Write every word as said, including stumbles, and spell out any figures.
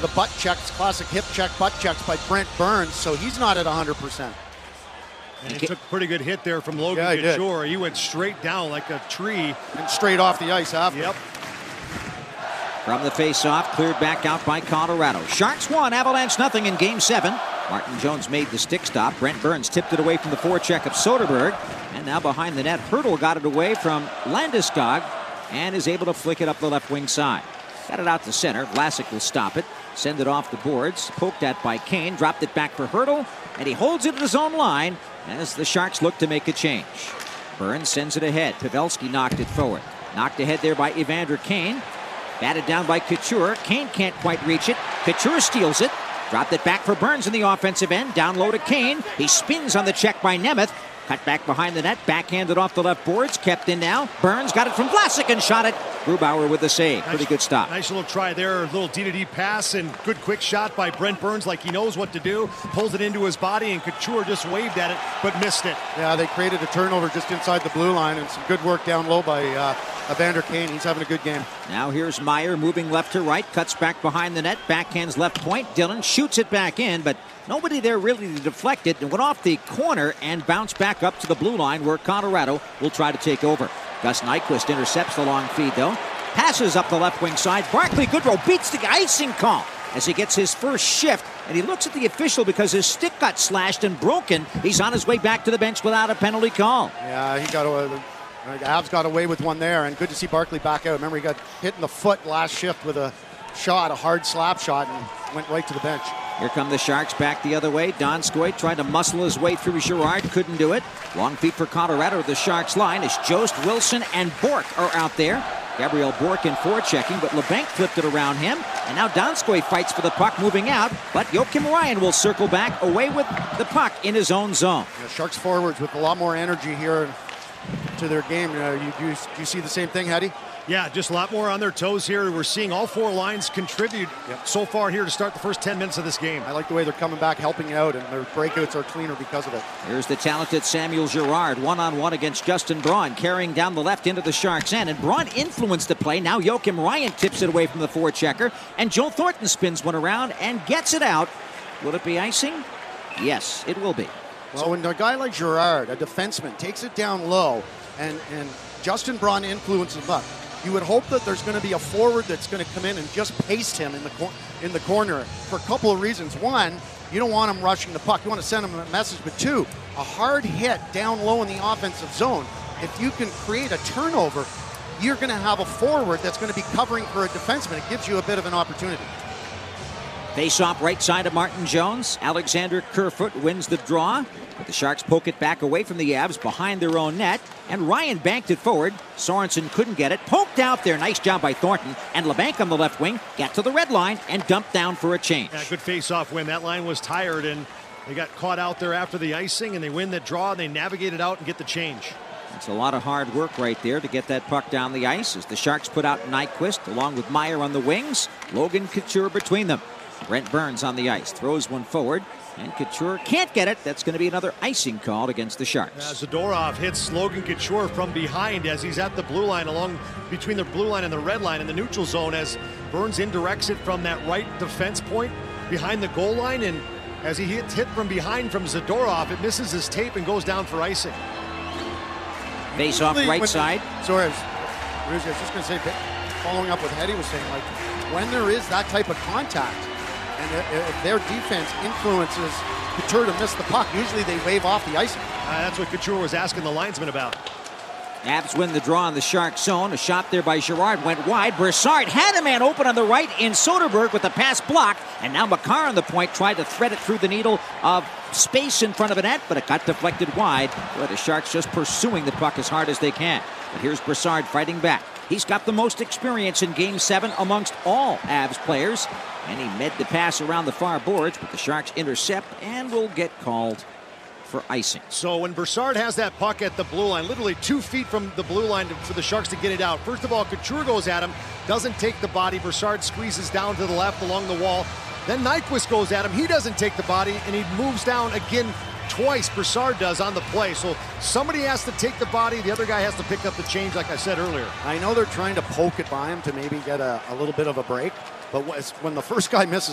the butt checks, classic hip check, butt checks by Brent Burns, so he's not at one hundred percent. And he took a pretty good hit there from Logan yeah, Couture. He, he went straight down like a tree. And straight off the ice after. Yep. From the face-off, cleared back out by Colorado. Sharks won, Avalanche nothing in Game seven. Martin Jones made the stick stop. Brent Burns tipped it away from the forecheck of Soderberg. And now behind the net, Hertl got it away from Landeskog and is able to flick it up the left wing side. Got it out to center. Vlasic will stop it. Send it off the boards. Poked at by Kane. Dropped it back for Hertl. And he holds it at his own line as the Sharks look to make a change. Burns sends it ahead. Pavelski knocked it forward. Knocked ahead there by Evander Kane. Batted down by Couture. Kane can't quite reach it. Couture steals it. Dropped it back for Burns in the offensive end. Down low to Kane. He spins on the check by Nemeth. Cut back behind the net. Backhanded off the left boards. Kept in now. Burns got it from Vlasic and shot it. Grubauer with the save. Nice, Pretty good stop. Nice little try there. A little D to D pass and good quick shot by Brent Burns like he knows what to do. Pulls it into his body and Couture just waved at it but missed it. Yeah, they created a turnover just inside the blue line and some good work down low by uh, Evander Kane. He's having a good game. Now here's Meyer moving left to right. Cuts back behind the net. Backhands left point. Dillon shoots it back in, but nobody there really to deflect it. And went off the corner and bounced back up to the blue line where Colorado will try to take over. Gus Nyquist intercepts the long feed though. Passes up the left wing side. Barclay Goodrow beats the icing call as he gets his first shift. And he looks at the official because his stick got slashed and broken. He's on his way back to the bench without a penalty call. Yeah, he got away. The Avs got away with one there, and good to see Barclay back out. Remember, he got hit in the foot last shift with a shot, a hard slap shot, and went right to the bench. Here come the Sharks back the other way. Donskoy tried to muscle his way through Girard. Couldn't do it. Long feet for Colorado. The Sharks line is Jost, Wilson, and Bork are out there. Gabriel Bork in forechecking, but LeBanc flipped it around him. And now Donskoy fights for the puck moving out. But Joakim Ryan will circle back away with the puck in his own zone. Yeah, Sharks forwards with a lot more energy here to their game. Uh, you, you, you see the same thing, Hetty? Yeah, just a lot more on their toes here. We're seeing all four lines contribute yep. so far here to start the first ten minutes of this game. I like the way they're coming back, helping out, and their breakouts are cleaner because of it. Here's the talented Samuel Girard, one-on-one against Justin Braun, carrying down the left into the Sharks' end. And Braun influenced the play. Now Joakim Ryan tips it away from the forechecker, and Joe Thornton spins one around and gets it out. Will it be icing? Yes, it will be. Well, when a guy like Girard, a defenseman, takes it down low, and, and Justin Braun influences him up, you would hope that there's going to be a forward that's going to come in and just paste him in the cor- in the corner for a couple of reasons. One, you don't want him rushing the puck. You want to send him a message. But two, a hard hit down low in the offensive zone. If you can create a turnover, you're going to have a forward that's going to be covering for a defenseman. It gives you a bit of an opportunity. Face-off right side of Martin Jones. Alexander Kerfoot wins the draw. But the Sharks poke it back away from the Avs behind their own net. And Ryan banked it forward. Sorensen couldn't get it. Poked out there. Nice job by Thornton. And LeBanc on the left wing got to the red line and dumped down for a change. Yeah, good face-off win. That line was tired, and they got caught out there after the icing, and they win the draw, and they navigate it out and get the change. It's a lot of hard work right there to get that puck down the ice as the Sharks put out Nyquist along with Meyer on the wings. Logan Couture between them. Brent Burns on the ice. Throws one forward. And Couture can't get it. That's going to be another icing call against the Sharks. Yeah, Zadorov hits Logan Couture from behind as he's at the blue line, along between the blue line and the red line in the neutral zone, as Burns indirects it from that right defense point behind the goal line. And as he hits hit from behind from Zadorov, it misses his tape and goes down for icing. Face off right when, side. Sorry, I was, I was just going to say, following up what Hetty was saying, like when there is that type of contact, and if their defense influences Couture to miss the puck, usually they wave off the icing. Uh, that's what Couture was asking the linesman about. Avs win the draw in the Shark zone. A shot there by Girard went wide. Brassard had a man open on the right in Soderberg with the pass blocked. And now Makar on the point tried to thread it through the needle of space in front of the net, but it got deflected wide. Boy, the Sharks just pursuing the puck as hard as they can. But here's Brassard fighting back. He's got the most experience in Game seven amongst all Avs players. And he made the pass around the far boards, but the Sharks intercept and will get called for icing. So when Brassard has that puck at the blue line, literally two feet from the blue line to, for the Sharks to get it out. First of all, Couture goes at him, doesn't take the body. Brassard squeezes down to the left along the wall. Then Nyquist goes at him. He doesn't take the body, and he moves down again twice. Brassard does on the play. So somebody has to take the body. The other guy has to pick up the change, like I said earlier. I know they're trying to poke it by him to maybe get a, a little bit of a break, but when the first guy misses